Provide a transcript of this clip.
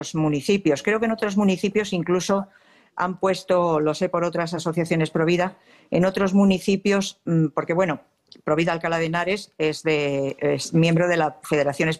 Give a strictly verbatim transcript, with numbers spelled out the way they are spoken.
municipios. Creo que en otros municipios incluso han puesto, lo sé por otras asociaciones Provida, en otros municipios, porque bueno, Provida Alcalá de Henares es, de, es miembro de la Federación